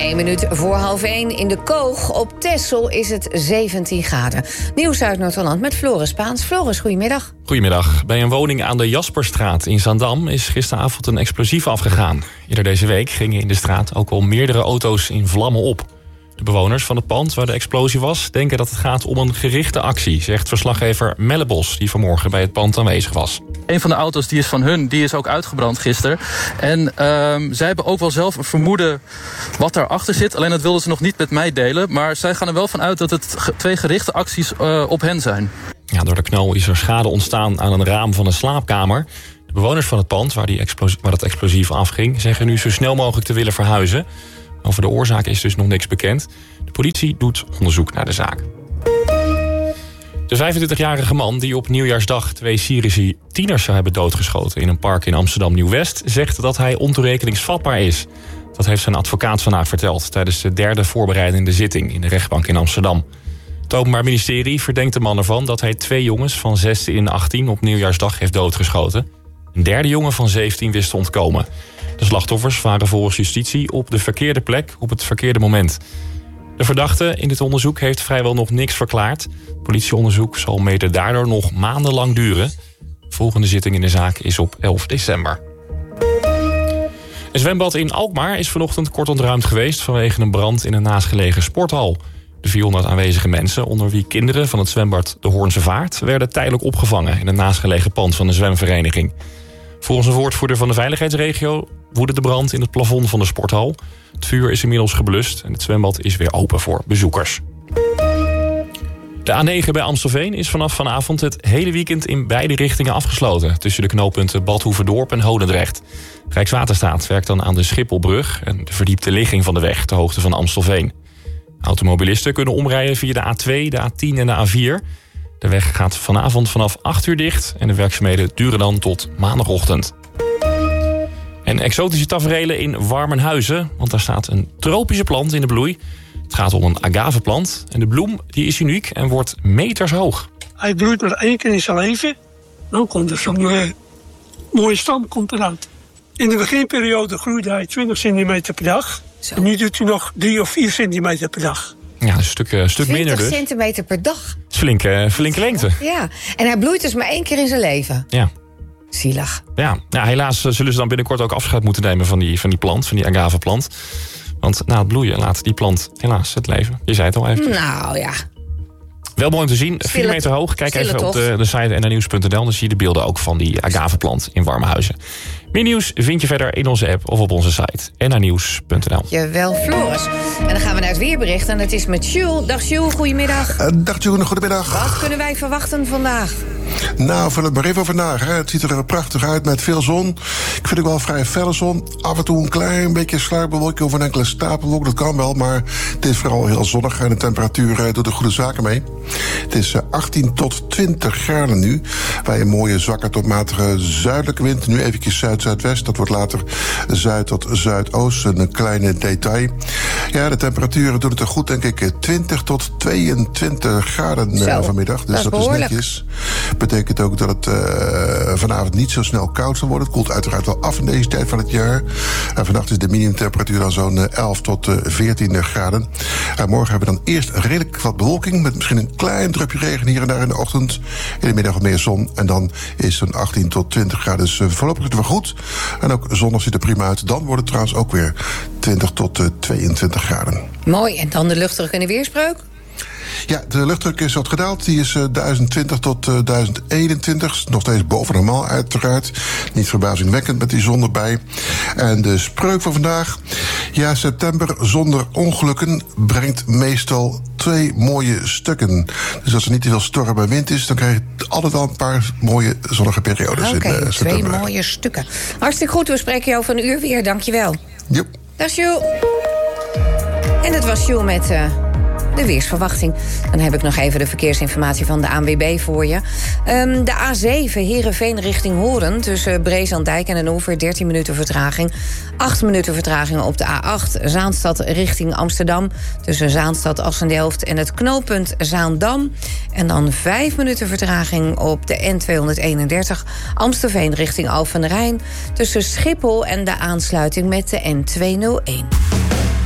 1 minuut voor 12:30. In de Koog op Texel is het 17 graden. Nieuws uit Noord-Holland met Floris Spaans. Floris, goedemiddag. Goedemiddag. Bij een woning aan de Jasperstraat in Zaandam is gisteravond een explosief afgegaan. Eerder deze week gingen in de straat ook al meerdere auto's in vlammen op. De bewoners van het pand waar de explosie was denken dat het gaat om een gerichte actie, zegt verslaggever Mellebos, die vanmorgen bij het pand aanwezig was. Een van de auto's die is van hun, die is ook uitgebrand gisteren. En zij hebben ook wel zelf een vermoeden wat daarachter zit. Alleen dat wilden ze nog niet met mij delen. Maar zij gaan er wel van uit dat het 2 gerichte acties op hen zijn. Ja, door de knal is er schade ontstaan aan een raam van een slaapkamer. De bewoners van het pand waar het explosief afging zeggen nu zo snel mogelijk te willen verhuizen. Over de oorzaak is dus nog niks bekend. De politie doet onderzoek naar de zaak. De 25-jarige man die op nieuwjaarsdag 2 Syrische tieners zou hebben doodgeschoten in een park in Amsterdam-Nieuw-West zegt dat hij ontoerekeningsvatbaar is. Dat heeft zijn advocaat vandaag verteld tijdens de 3e voorbereidende zitting in de rechtbank in Amsterdam. Het Openbaar Ministerie verdenkt de man ervan dat hij 2 jongens van 16 en 18 op nieuwjaarsdag heeft doodgeschoten. Een 3e jongen van 17 wist te ontkomen. De slachtoffers waren volgens justitie op de verkeerde plek op het verkeerde moment. De verdachte in dit onderzoek heeft vrijwel nog niks verklaard. Politieonderzoek zal mede daardoor nog maandenlang duren. De volgende zitting in de zaak is op 11 december. Een zwembad in Alkmaar is vanochtend kort ontruimd geweest vanwege een brand in een naastgelegen sporthal. De 400 aanwezige mensen, onder wie kinderen van het zwembad de Hoornse Vaart, werden tijdelijk opgevangen in een naastgelegen pand van de zwemvereniging. Volgens een woordvoerder van de veiligheidsregio woedde de brand in het plafond van de sporthal. Het vuur is inmiddels geblust en het zwembad is weer open voor bezoekers. De A9 bij Amstelveen is vanaf vanavond het hele weekend in beide richtingen afgesloten, tussen de knooppunten Bad Hoeverdorp en Hodendrecht. Rijkswaterstaat werkt dan aan de Schipholbrug en de verdiepte ligging van de weg ter hoogte van Amstelveen. Automobilisten kunnen omrijden via de A2, de A10 en de A4. De weg gaat vanavond vanaf 8 uur dicht en de werkzaamheden duren dan tot maandagochtend. En exotische taferelen in Warmenhuizen, want daar staat een tropische plant in de bloei. Het gaat om een agaveplant en de bloem die is uniek en wordt meters hoog. Hij bloeit maar 1 keer in zijn leven. Dan komt er zo'n mooie stam komt eruit. In de beginperiode groeide hij 20 centimeter per dag. Zo. En nu doet hij nog 3 of 4 centimeter per dag. Ja, een stuk minder dus. 20 centimeter per dag. Dat is flinke lengte. Ja, en hij bloeit dus maar 1 keer in zijn leven. Ja. Zielig. Ja, helaas zullen ze dan binnenkort ook afscheid moeten nemen van die plant, van die agaveplant. Want na het bloeien laat die plant helaas het leven. Je zei het al even. Nou ja. Wel mooi om te zien, 4 meter hoog. Kijk even op de site nrnieuws.nl. Dan zie je de beelden ook van die agaveplant in Warmenhuizen. Meer nieuws vind je verder in onze app of op onze site nrnieuws.nl. Jawel, Floris. En dan gaan we naar het weerbericht en dat is met Jules. Dag Jules, goedemiddag. Dag Jules, goedemiddag. Wat kunnen wij verwachten vandaag? Nou, vul het maar even vandaag. Hè. Het ziet er prachtig uit met veel zon. Ik vind ook wel vrij felle zon. Af en toe een klein beetje sluierbewolking of een enkele stapelwolk. Dat kan wel, maar het is vooral heel zonnig. En de temperatuur doet er goede zaken mee. Het is 18 tot 20 graden nu. Bij een mooie zwakke tot matige zuidelijke wind. Nu eventjes zuid-zuidwest. Dat wordt later zuid tot zuidoost. Een kleine detail. Ja, de temperaturen doen het er goed, denk ik. 20 tot 22 graden vanmiddag. Dus dat is netjes. Betekent ook dat het vanavond niet zo snel koud zal worden. Het koelt uiteraard wel af in deze tijd van het jaar. Vannacht is de minimumtemperatuur dan zo'n 11 tot 14 graden. Morgen hebben we dan eerst redelijk wat bewolking, met misschien een klein drupje regen hier en daar in de ochtend. In de middag wat meer zon. En dan is het 18 tot 20 graden. Dus voorlopig is het wel goed. En ook zondag ziet er prima uit. Dan wordt het trouwens ook weer 20 tot 22 graden. Mooi. En dan de luchtdruk en de weerspreuk? Ja, de luchtdruk is wat gedaald. Die is 1020 tot 1021. Nog steeds boven normaal uiteraard. Niet verbazingwekkend met die zon erbij. En de spreuk van vandaag. Ja, september zonder ongelukken brengt meestal 2 mooie stukken. Dus als er niet te veel storm en wind is, dan krijg je altijd wel een paar mooie zonnige periodes in september. 2 mooie stukken. Hartstikke goed, we spreken jou van een uur weer. Dankjewel. Yep. Dag Jules. En dat was Jules met de weersverwachting. Dan heb ik nog even de verkeersinformatie van de ANWB voor je. De A7 Heerenveen richting Hoorn, tussen Breeslanddijk en Den Oever, 13 minuten vertraging. 8 minuten vertraging op de A8 Zaanstad richting Amsterdam, tussen Zaanstad, Assendelft en het knooppunt Zaandam. En dan 5 minuten vertraging op de N231 Amstelveen richting Alphen aan den Rijn, tussen Schiphol en de aansluiting met de N201.